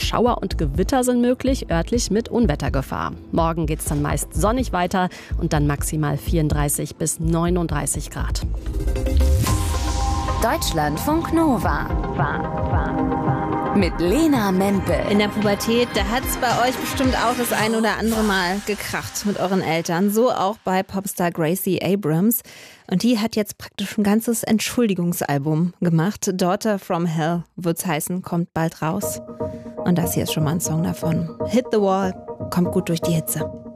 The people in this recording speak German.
Schauer und Gewitter sind möglich, örtlich mit Unwettergefahr. Morgen geht es dann meist sonnig weiter und dann maximal 34 bis 39 Grad. Deutschlandfunk Nova. Mit Lena Mempel. In der Pubertät, da hat es bei euch bestimmt auch das ein oder andere Mal gekracht mit euren Eltern. So auch bei Popstar Gracie Abrams. Und die hat jetzt praktisch ein ganzes Entschuldigungsalbum gemacht. Daughter from Hell wird's heißen, kommt bald raus. Und das hier ist schon mal ein Song davon. Hit the Wall, kommt gut durch die Hitze.